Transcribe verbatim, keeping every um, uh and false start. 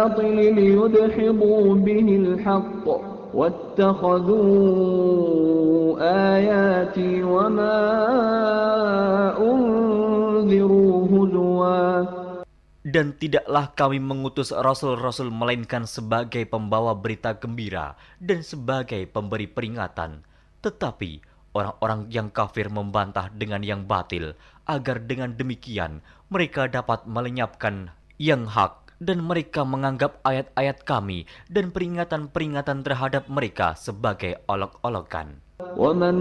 الباطل ليدحضوا به الحق واتخذوا آياتي وما أنذروا هزوا. Dan tidaklah kami mengutus rasul-rasul melainkan sebagai pembawa berita gembira dan sebagai pemberi peringatan. Tetapi orang-orang yang kafir membantah dengan yang batil, agar dengan demikian mereka dapat melenyapkan yang hak, dan mereka menganggap ayat-ayat kami dan peringatan-peringatan terhadap mereka sebagai olok-olokan.